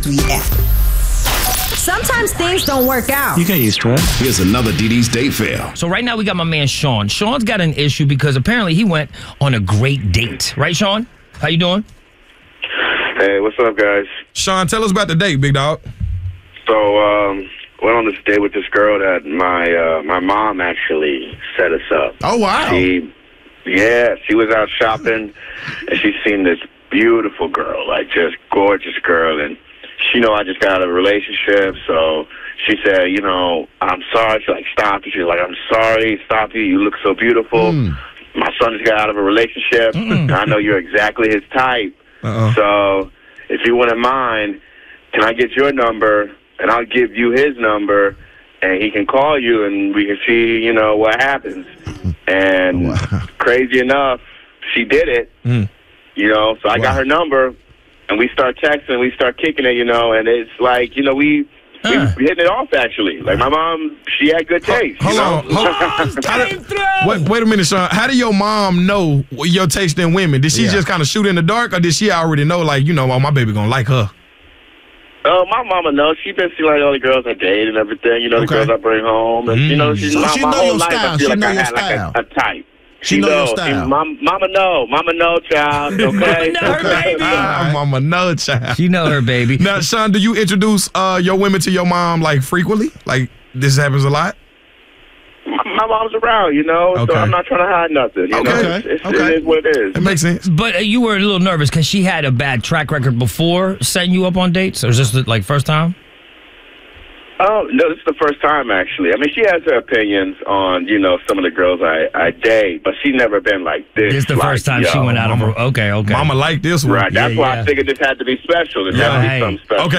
app. Sometimes things don't work out. You get used to it. Here's another DD's date fail. So right now we got my man Sean. Sean's got an issue because apparently he went on a great date. Right, Sean? How you doing? Hey, what's up, guys? Sean, tell us about the date, big dog. So, went on this date with this girl that my mom actually set us up. Oh, wow. She was out shopping, and she seen this beautiful girl, like just gorgeous girl, and she know I just got out of a relationship, so she said, I'm sorry. She's like, stop. She's like, I'm sorry, stop you. You look so beautiful. My son just got out of a relationship. I know you're exactly his type. So if you wouldn't mind, can I get your number, and I'll give you his number, and he can call you, and we can see, what happens. And crazy enough, she did it, so I got her number. And we start texting, we start kicking it, and it's like, we hitting it off, actually. Like, my mom, she had good taste. Hold on. Wait a minute, Sean. How do your mom know your taste in women? Did she just kind of shoot in the dark, or did she already know, like, my baby gonna like her? Oh, my mama knows. She been seeing like all the girls I date and everything. The girls I bring home. And, she's So she my know whole your life, style. I feel She like know I your had style. like a type. She know your style. Mama know, child. Okay. Mama know, child. You know her, baby. Now, Sean, do you introduce your women to your mom, like, frequently? Like, this happens a lot? My mom's around, so I'm not trying to hide nothing. It is what it is. It makes sense. But you were a little nervous because she had a bad track record before setting you up on dates? Or is this like first time? Oh, no, this is the first time, actually. I mean, she has her opinions on, some of the girls I date, but she's never been like this. This is the first time she went out of her. Okay. Mama like this one. Right, that's why I figured this had to be special. This had to be something special. Okay.